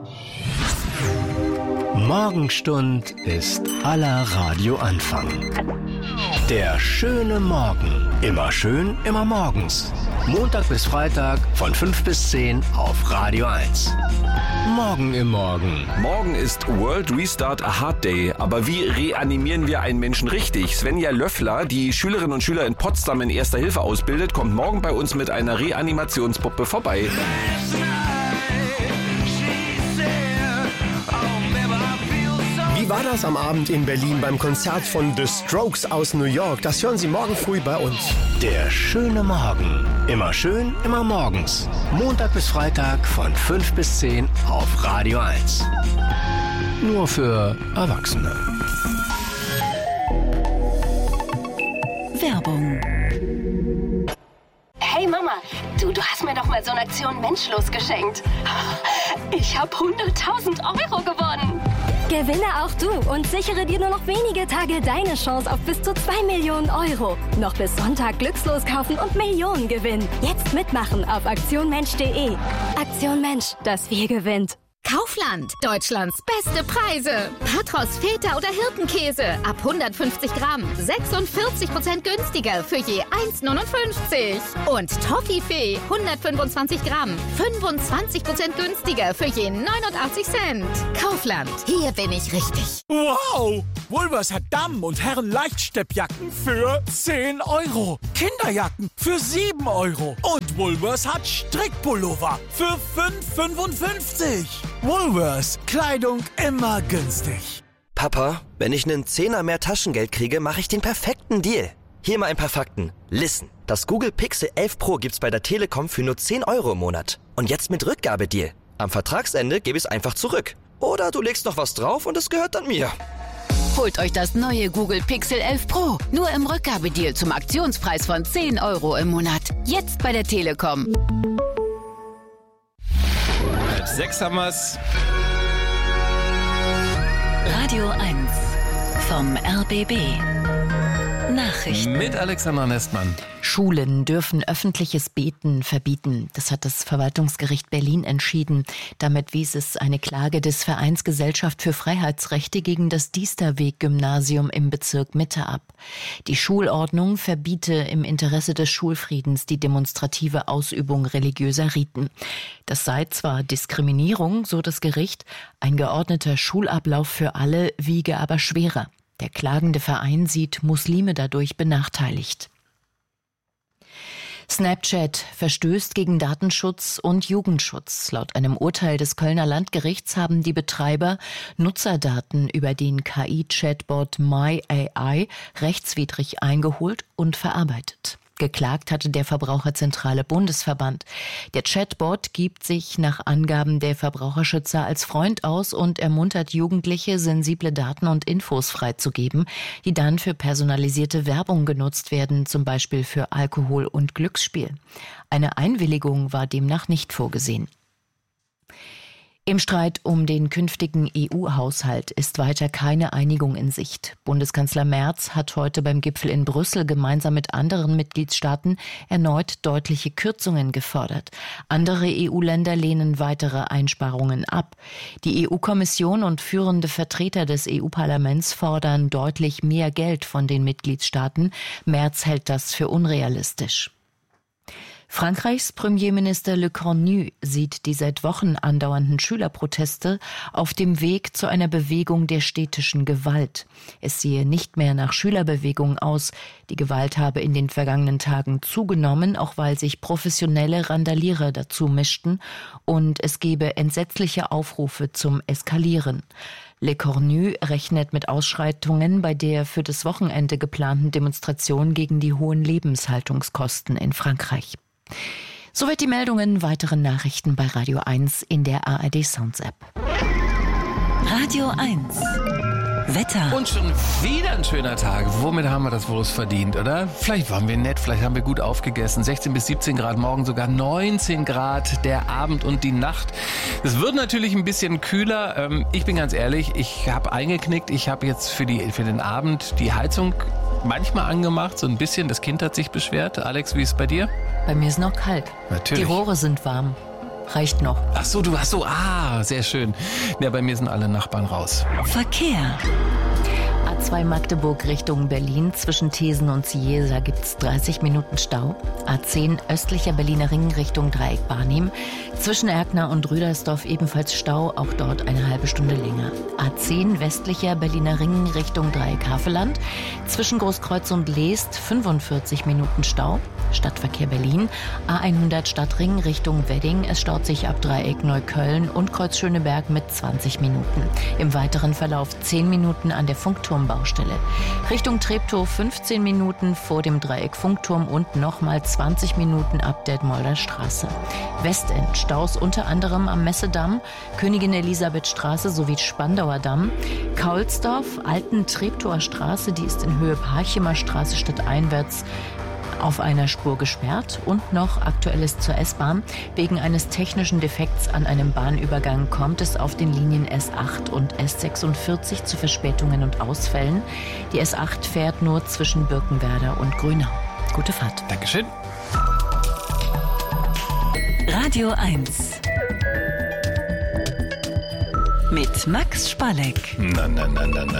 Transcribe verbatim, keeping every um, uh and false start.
Morgenstund ist aller Radioanfang. Der schöne Morgen. Immer schön, immer morgens. Montag bis Freitag von fünf bis zehn auf Radio eins. Morgen im Morgen. Morgen ist World Restart a Heart Day. Aber wie reanimieren wir einen Menschen richtig? Svenja Löffler, die Schülerinnen und Schüler in Potsdam in Erster Hilfe ausbildet, kommt morgen bei uns mit einer Reanimationspuppe vorbei. Wie war das am Abend in Berlin beim Konzert von The Strokes aus New York? Das hören Sie morgen früh bei uns. Der schöne Morgen. Immer schön, immer morgens. Montag bis Freitag von fünf bis zehn auf Radio eins. Nur für Erwachsene. Werbung. Hey Mama, du, du hast mir doch mal so eine Aktion Menschlos geschenkt. Ich habe hunderttausend Euro gewonnen. Gewinne auch du und sichere dir nur noch wenige Tage deine Chance auf bis zu zwei Millionen Euro. Noch bis Sonntag glückslos kaufen und Millionen gewinnen. Jetzt mitmachen auf aktion mensch punkt de. Aktion Mensch, das Wir gewinnt. Kaufland, Deutschlands beste Preise. Patros, Feta oder Hirtenkäse ab hundertfünfzig Gramm, sechsundvierzig Prozent günstiger für je eins Komma neunundfünfzig. Und Toffifee, hundertfünfundzwanzig Gramm, fünfundzwanzig Prozent günstiger für je neunundachtzig Cent. Kaufland, hier bin ich richtig. Wow! Woolworths hat Damen- und Herren-Leichtsteppjacken für zehn Euro. Kinderjacken für sieben Euro. Und Woolworths hat Strickpullover für fünf Euro fünfundfünfzig. Woolworths, Kleidung immer günstig. Papa, wenn ich einen Zehner mehr Taschengeld kriege, mache ich den perfekten Deal. Hier mal ein paar Fakten. Listen, das Google Pixel elf Pro gibt's bei der Telekom für nur zehn Euro im Monat. Und jetzt mit Rückgabedeal. Am Vertragsende gebe ich es einfach zurück. Oder du legst noch was drauf und es gehört dann mir. Holt euch das neue Google Pixel elf Pro. Nur im Rückgabedeal zum Aktionspreis von zehn Euro im Monat. Jetzt bei der Telekom. Halb sechs haben wir's. Radio eins vom R B B. Nachrichten. Mit Alexandra Nestmann. Schulen dürfen öffentliches Beten verbieten. Das hat das Verwaltungsgericht Berlin entschieden. Damit wies es eine Klage des Vereins Gesellschaft für Freiheitsrechte gegen das Diesterweg-Gymnasium im Bezirk Mitte ab. Die Schulordnung verbiete im Interesse des Schulfriedens die demonstrative Ausübung religiöser Riten. Das sei zwar Diskriminierung, so das Gericht, ein geordneter Schulablauf für alle wiege aber schwerer. Der klagende Verein sieht Muslime dadurch benachteiligt. Snapchat verstößt gegen Datenschutz und Jugendschutz. Laut einem Urteil des Kölner Landgerichts haben die Betreiber Nutzerdaten über den K I-Chatbot MyAI rechtswidrig eingeholt und verarbeitet. Geklagt hatte der Verbraucherzentrale Bundesverband. Der Chatbot gibt sich nach Angaben der Verbraucherschützer als Freund aus und ermuntert Jugendliche, sensible Daten und Infos freizugeben, die dann für personalisierte Werbung genutzt werden, zum Beispiel für Alkohol und Glücksspiel. Eine Einwilligung war demnach nicht vorgesehen. Im Streit um den künftigen E U-Haushalt ist weiter keine Einigung in Sicht. Bundeskanzler Merz hat heute beim Gipfel in Brüssel gemeinsam mit anderen Mitgliedstaaten erneut deutliche Kürzungen gefordert. Andere E U-Länder lehnen weitere Einsparungen ab. Die E U-Kommission und führende Vertreter des E U-Parlaments fordern deutlich mehr Geld von den Mitgliedstaaten. Merz hält das für unrealistisch. Frankreichs Premierminister Le Cornu sieht die seit Wochen andauernden Schülerproteste auf dem Weg zu einer Bewegung der städtischen Gewalt. Es sehe nicht mehr nach Schülerbewegung aus. Die Gewalt habe in den vergangenen Tagen zugenommen, auch weil sich professionelle Randalierer dazu mischten, und es gebe entsetzliche Aufrufe zum Eskalieren. Le Cornu rechnet mit Ausschreitungen bei der für das Wochenende geplanten Demonstration gegen die hohen Lebenshaltungskosten in Frankreich. Soweit die Meldungen. Weitere Nachrichten bei Radio eins in der A R D Sounds App. Radio eins. Wetter. Und schon wieder ein schöner Tag. Womit haben wir das wohl verdient, oder? Vielleicht waren wir nett, vielleicht haben wir gut aufgegessen. sechzehn bis siebzehn Grad, morgen sogar neunzehn Grad, der Abend und die Nacht. Es wird natürlich ein bisschen kühler. Ich bin ganz ehrlich, ich habe eingeknickt. Ich habe jetzt für, die, für den Abend die Heizung manchmal angemacht, so ein bisschen. Das Kind hat sich beschwert. Alex, wie ist es bei dir? Bei mir ist noch kalt. Natürlich. Die Rohre sind warm. reicht noch. Ach so, du hast so, ah, sehr schön. Ja, bei mir sind alle Nachbarn raus. Verkehr. A zwei Magdeburg Richtung Berlin. Zwischen Thesen und Ciesa gibt es dreißig Minuten Stau. A zehn östlicher Berliner Ring Richtung Dreieck Barnim. Zwischen Erkner und Rüdersdorf ebenfalls Stau, auch dort eine halbe Stunde länger. A zehn westlicher Berliner Ring Richtung Dreieck Havelland. Zwischen Großkreuz und Leest fünfundvierzig Minuten Stau. Stadtverkehr Berlin. A hundert Stadtring Richtung Wedding. Es staut sich ab Dreieck Neukölln und Kreuz Schöneberg mit zwanzig Minuten. Im weiteren Verlauf zehn Minuten an der Funkturmbaustelle. Richtung Treptow fünfzehn Minuten vor dem Dreieck Funkturm und nochmal zwanzig Minuten ab Detmolder Straße. Westend Staus unter anderem am Messedamm, Königin Elisabeth Straße sowie Spandauer Damm. Kaulsdorf, Alten Treptower Straße, die ist in Höhe Parchimer Straße stadteinwärts auf einer Spur gesperrt. Und noch Aktuelles zur S-Bahn. Wegen eines technischen Defekts an einem Bahnübergang kommt es auf den Linien S acht und S sechsundvierzig zu Verspätungen und Ausfällen. Die S acht fährt nur zwischen Birkenwerder und Grünau. Gute Fahrt. Dankeschön. Radio eins. Mit Max Spalleck. Na, na, na, na, na.